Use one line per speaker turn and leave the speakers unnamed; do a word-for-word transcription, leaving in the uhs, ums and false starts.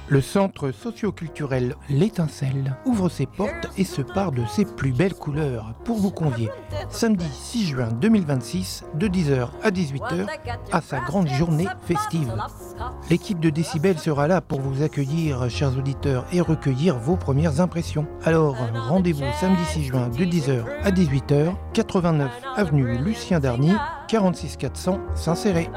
Le centre socio-culturel L'Étincelle ouvre ses portes et se pare de ses plus belles couleurs pour vous convier samedi six juin deux mille vingt-six de dix heures à dix-huit heures à sa grande journée festive. L'équipe de Décibel sera là pour vous accueillir, chers auditeurs, et recueillir vos premières impressions. Alors, rendez-vous samedi six juin de dix heures à dix-huit heures, quatre-vingt-neuf avenue Lucien Darny, quarante-six quatre cents Saint-Céré.